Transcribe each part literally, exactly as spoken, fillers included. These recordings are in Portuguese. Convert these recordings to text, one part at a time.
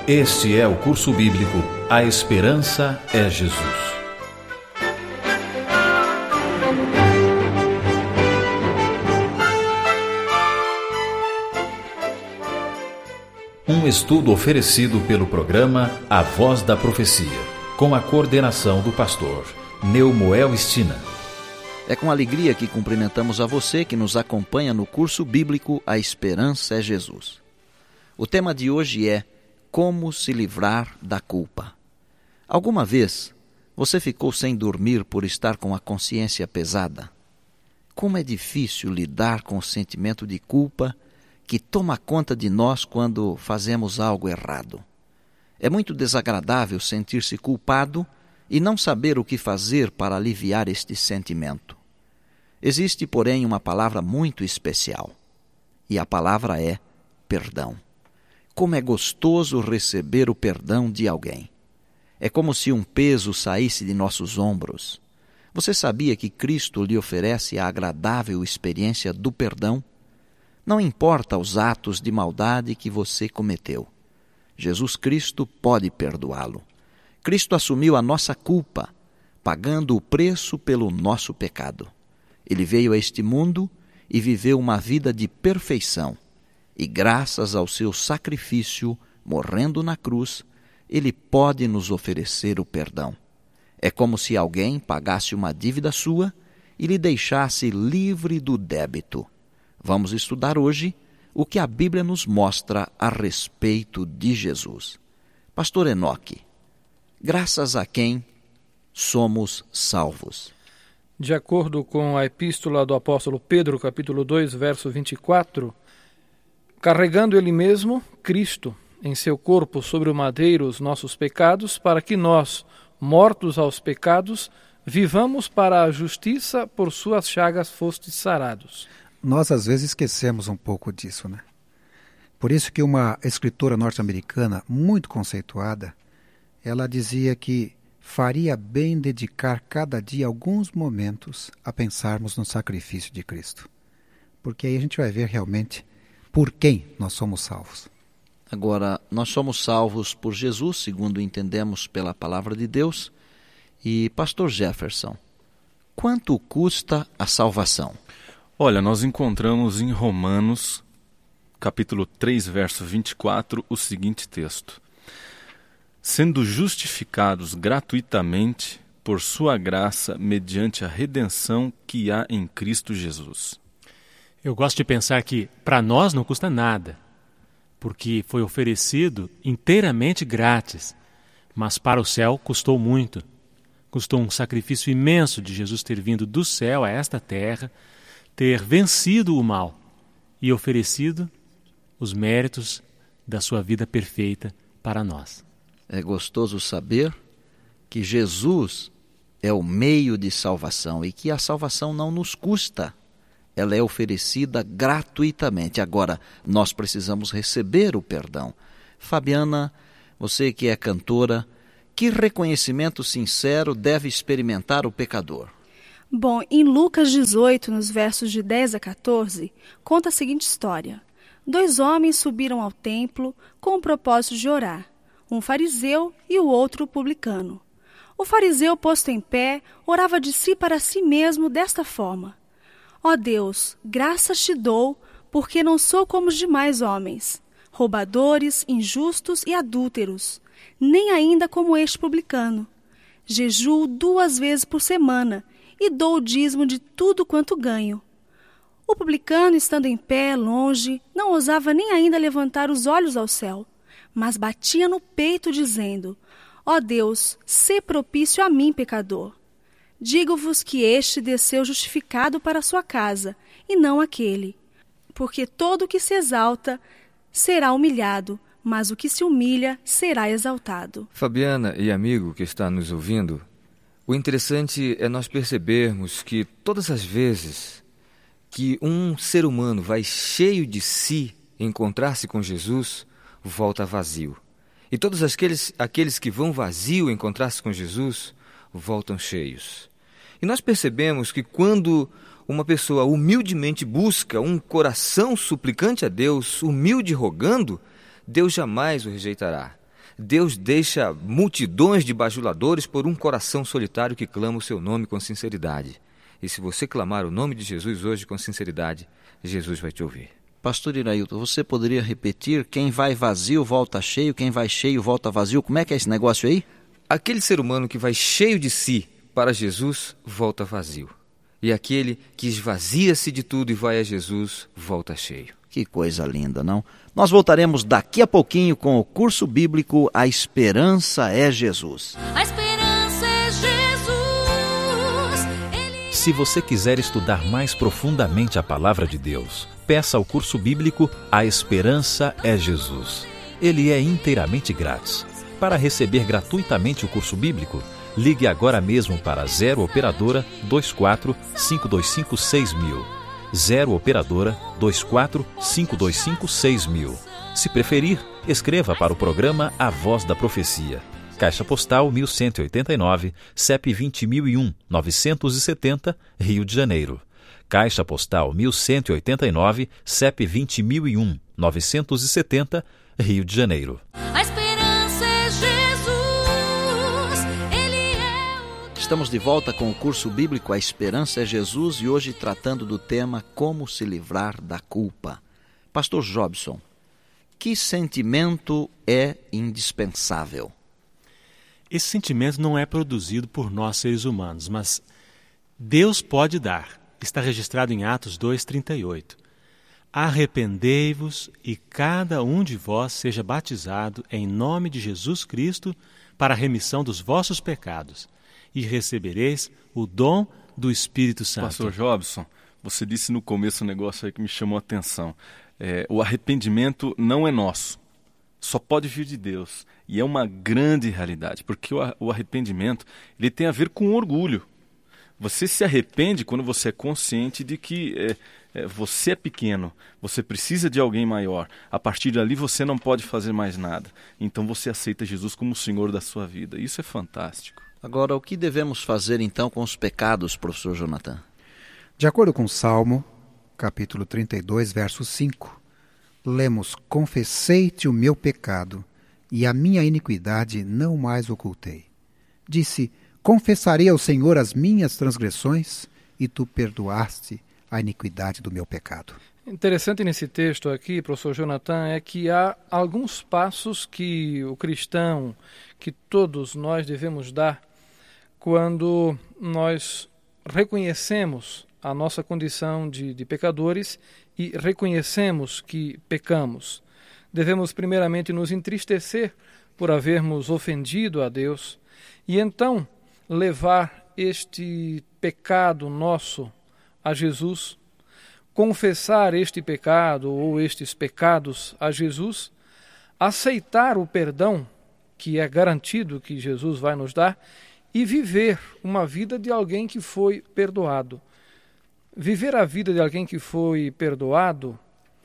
Este é o curso bíblico A Esperança é Jesus. Um estudo oferecido pelo programa A Voz da Profecia, com a coordenação do pastor Neumoel Stina. É com alegria que cumprimentamos a você que nos acompanha no curso bíblico A Esperança é Jesus. O tema de hoje é Como se livrar da culpa. Alguma vez você ficou sem dormir por estar com a consciência pesada? Como é difícil lidar com o sentimento de culpa que toma conta de nós quando fazemos algo errado. É muito desagradável sentir-se culpado e não saber o que fazer para aliviar este sentimento. Existe, porém, uma palavra muito especial, e a palavra é perdão. Como é gostoso receber o perdão de alguém. É como se um peso saísse de nossos ombros. Você sabia que Cristo lhe oferece a agradável experiência do perdão? Não importa os atos de maldade que você cometeu. Jesus Cristo pode perdoá-lo. Cristo assumiu a nossa culpa, pagando o preço pelo nosso pecado. Ele veio a este mundo e viveu uma vida de perfeição. E graças ao seu sacrifício, morrendo na cruz, ele pode nos oferecer o perdão. É como se alguém pagasse uma dívida sua e lhe deixasse livre do débito. Vamos estudar hoje o que a Bíblia nos mostra a respeito de Jesus. Pastor Enoque, graças a quem somos salvos? De acordo com a epístola do apóstolo Pedro, capítulo dois, verso vinte e quatro, carregando ele mesmo, Cristo, em seu corpo sobre o madeiro os nossos pecados, para que nós, mortos aos pecados, vivamos para a justiça, por suas chagas fostes sarados. Nós às vezes esquecemos um pouco disso, né? Por isso que uma escritora norte-americana muito conceituada, ela dizia que faria bem dedicar cada dia alguns momentos a pensarmos no sacrifício de Cristo. Porque aí a gente vai ver realmente por quem nós somos salvos. Agora, nós somos salvos por Jesus, segundo entendemos pela palavra de Deus. E, pastor Jefferson, quanto custa a salvação? Olha, nós encontramos em Romanos, capítulo três, verso vinte e quatro, o seguinte texto. Sendo justificados gratuitamente por sua graça, mediante a redenção que há em Cristo Jesus. Eu gosto de pensar que para nós não custa nada, porque foi oferecido inteiramente grátis, mas para o céu custou muito. Custou um sacrifício imenso de Jesus ter vindo do céu a esta terra, ter vencido o mal e oferecido os méritos da sua vida perfeita para nós. É gostoso saber que Jesus é o meio de salvação e que a salvação não nos custa. Ela é oferecida gratuitamente. Agora, nós precisamos receber o perdão. Fabiana, você que é cantora, que reconhecimento sincero deve experimentar o pecador? Bom, em Lucas dezoito, nos versos de dez a quatorze, conta a seguinte história. Dois homens subiram ao templo com o propósito de orar, um fariseu e o outro publicano. O fariseu, posto em pé, orava de si para si mesmo desta forma: Ó Deus, graças te dou, porque não sou como os demais homens, roubadores, injustos e adúlteros, nem ainda como este publicano. Jejuo duas vezes por semana e dou o dízimo de tudo quanto ganho. O publicano, estando em pé, longe, não ousava nem ainda levantar os olhos ao céu, mas batia no peito, dizendo: Ó Deus, sê propício a mim, pecador. Digo-vos que este desceu justificado para a sua casa, e não aquele. Porque todo o que se exalta será humilhado, mas o que se humilha será exaltado. Fabiana e amigo que está nos ouvindo, o interessante é nós percebermos que todas as vezes que um ser humano vai cheio de si encontrar-se com Jesus, volta vazio. E todos aqueles, aqueles que vão vazio encontrar-se com Jesus, voltam cheios. E nós percebemos que quando uma pessoa humildemente busca um coração suplicante a Deus, humilde rogando, Deus jamais o rejeitará. Deus deixa multidões de bajuladores por um coração solitário que clama o seu nome com sinceridade. E se você clamar o nome de Jesus hoje com sinceridade, Jesus vai te ouvir. Pastor Irailton, você poderia repetir: quem vai vazio volta cheio, quem vai cheio volta vazio? Como é que é esse negócio aí? Aquele ser humano que vai cheio de si para Jesus, volta vazio. E aquele que esvazia-se de tudo e vai a Jesus, volta cheio. Que coisa linda, não? Nós voltaremos daqui a pouquinho com o curso bíblico A Esperança é Jesus. A esperança é Jesus. Ele... Se você quiser estudar mais profundamente a palavra de Deus, peça ao curso bíblico A Esperança é Jesus. Ele é inteiramente grátis. Para receber gratuitamente o curso bíblico, ligue agora mesmo para zero operadora dois quatro cinco dois cinco seis mil. zero operadora dois quatro cinco dois cinco seis mil. Se preferir, escreva para o programa A Voz da Profecia. Caixa Postal mil cento e oitenta e nove, C E P vinte mil e um, novecentos e setenta, Rio de Janeiro. Caixa Postal mil cento e oitenta e nove, C E P vinte mil e um, novecentos e setenta, Rio de Janeiro. A esperança é Jesus. Ele é o... Estamos de volta com o curso bíblico A Esperança é Jesus e hoje tratando do tema Como se livrar da culpa. Pastor Jobson, que sentimento é indispensável? Esse sentimento não é produzido por nós seres humanos, mas Deus pode dar. Está registrado em Atos dois, trinta e oito. Arrependei-vos e cada um de vós seja batizado em nome de Jesus Cristo para a remissão dos vossos pecados e recebereis o dom do Espírito Santo. Pastor Jobson, você disse no começo um negócio aí que me chamou a atenção. É, o arrependimento não é nosso, só pode vir de Deus. E é uma grande realidade, porque o, o arrependimento ele tem a ver com orgulho. Você se arrepende quando você é consciente de que é, é, você é pequeno, você precisa de alguém maior. A partir dali você não pode fazer mais nada. Então você aceita Jesus como o Senhor da sua vida. Isso é fantástico. Agora, o que devemos fazer então com os pecados, professor Jonathan? De acordo com o Salmo, capítulo trinta e dois, verso cinco, lemos: confessei-te o meu pecado, e a minha iniquidade não mais ocultei. Disse: confessarei ao Senhor as minhas transgressões, e tu perdoaste a iniquidade do meu pecado. Interessante nesse texto aqui, professor Jonathan, é que há alguns passos que o cristão, que todos nós devemos dar quando nós reconhecemos a nossa condição de, de pecadores e reconhecemos que pecamos. Devemos primeiramente nos entristecer por havermos ofendido a Deus e então levar este pecado nosso a Jesus, confessar este pecado ou estes pecados a Jesus, aceitar o perdão que é garantido que Jesus vai nos dar e viver uma vida de alguém que foi perdoado. Viver a vida de alguém que foi perdoado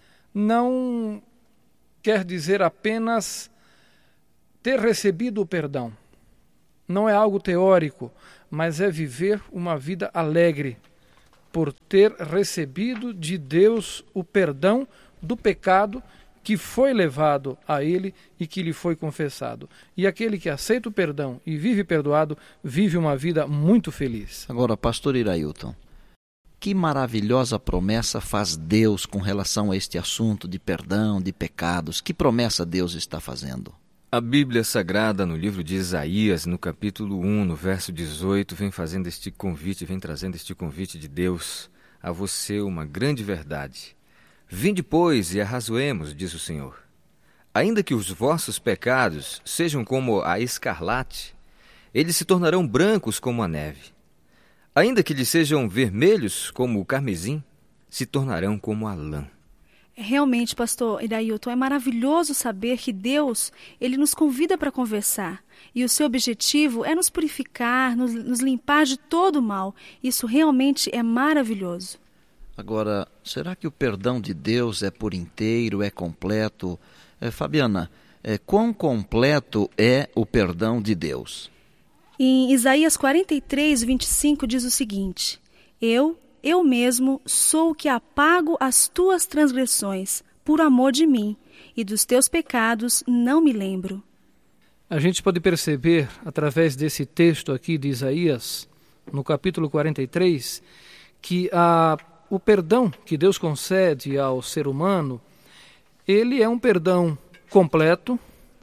não quer dizer apenas ter recebido o perdão. Não é algo teórico, mas é viver uma vida alegre por ter recebido de Deus o perdão do pecado que foi levado a ele e que lhe foi confessado. E aquele que aceita o perdão e vive perdoado, vive uma vida muito feliz. Agora, pastor Irailton, que maravilhosa promessa faz Deus com relação a este assunto de perdão, de pecados. Que promessa Deus está fazendo? A Bíblia Sagrada, no livro de Isaías, no capítulo um, no verso dezoito, vem fazendo este convite, vem trazendo este convite de Deus a você, uma grande verdade. Vinde, pois, e arrazoemos, diz o Senhor. Ainda que os vossos pecados sejam como a escarlate, eles se tornarão brancos como a neve. Ainda que eles sejam vermelhos como o carmesim, se tornarão como a lã. Realmente, pastor Irailton, é maravilhoso saber que Deus, ele nos convida para conversar. E o seu objetivo é nos purificar, nos, nos limpar de todo o mal. Isso realmente é maravilhoso. Agora, será que o perdão de Deus é por inteiro, é completo? É, Fabiana, é, quão completo é o perdão de Deus? Em Isaías quarenta e três, vinte e cinco diz o seguinte: Eu, eu mesmo, sou o que apago as tuas transgressões, por amor de mim, e dos teus pecados não me lembro. A gente pode perceber, através desse texto aqui de Isaías, no capítulo quarenta e três, que a, o perdão que Deus concede ao ser humano, ele é um perdão completo,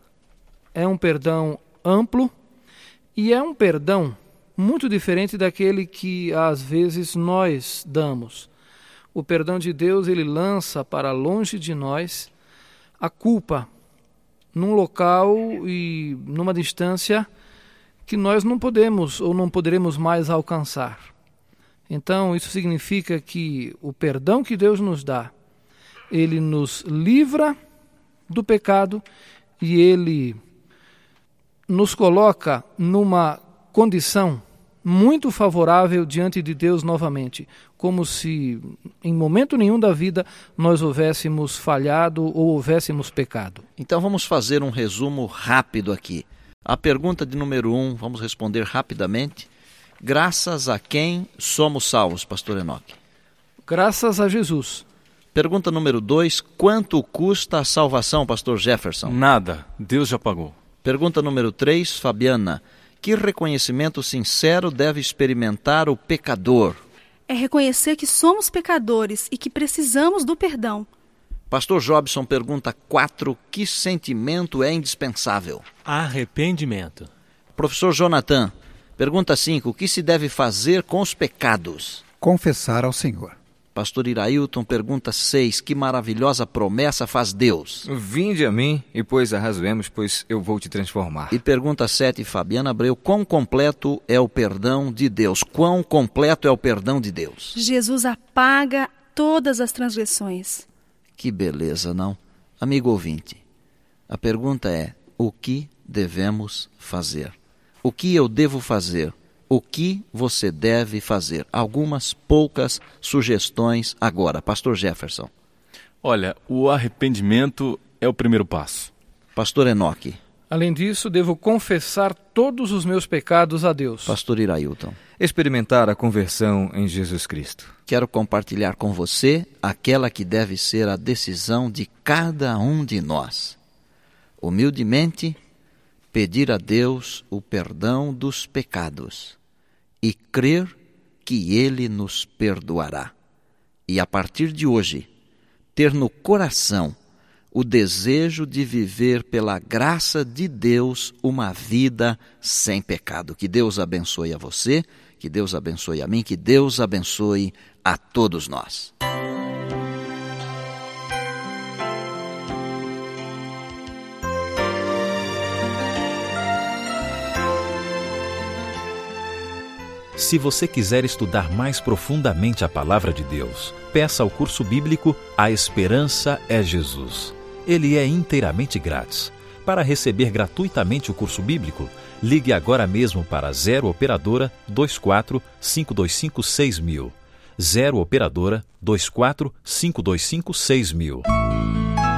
é um perdão amplo e é um perdão muito diferente daquele que às vezes nós damos. O perdão de Deus, ele lança para longe de nós a culpa num local e numa distância que nós não podemos ou não poderemos mais alcançar. Então, isso significa que o perdão que Deus nos dá, ele nos livra do pecado e ele nos coloca numa condição muito favorável diante de Deus novamente, como se em momento nenhum da vida nós houvéssemos falhado ou houvéssemos pecado. Então vamos fazer um resumo rápido aqui. A pergunta de número um, vamos responder rapidamente. Graças a quem somos salvos, pastor Enoque? Graças a Jesus. Pergunta número dois, quanto custa a salvação, pastor Jefferson? Nada, Deus já pagou. Pergunta número três, Fabiana. Que reconhecimento sincero deve experimentar o pecador? É reconhecer que somos pecadores e que precisamos do perdão. Pastor Jobson pergunta quatro, que sentimento é indispensável? Arrependimento. Professor Jonathan, pergunta cinco, o que se deve fazer com os pecados? Confessar ao Senhor. Pastor Irailton pergunta seis, que maravilhosa promessa faz Deus? Vinde a mim, e pois arrazoemos, pois eu vou te transformar. E pergunta sete, Fabiana Abreu, quão completo é o perdão de Deus? Quão completo é o perdão de Deus? Jesus apaga todas as transgressões. Que beleza, não? Amigo ouvinte, a pergunta é, o que devemos fazer? O que eu devo fazer? O que você deve fazer? Algumas poucas sugestões agora. Pastor Jefferson. Olha, o arrependimento é o primeiro passo. Pastor Enoque. Além disso, devo confessar todos os meus pecados a Deus. Pastor Irailton. Experimentar a conversão em Jesus Cristo. Quero compartilhar com você aquela que deve ser a decisão de cada um de nós. Humildemente, pedir a Deus o perdão dos pecados e crer que Ele nos perdoará. E a partir de hoje, ter no coração o desejo de viver pela graça de Deus uma vida sem pecado. Que Deus abençoe a você, que Deus abençoe a mim, que Deus abençoe a todos nós. Se você quiser estudar mais profundamente a Palavra de Deus, peça ao curso bíblico A Esperança é Jesus. Ele é inteiramente grátis. Para receber gratuitamente o curso bíblico, ligue agora mesmo para zero Operadora dois quatro cinco dois cinco seis mil. zero Operadora dois quatro cinco dois cinco seis mil.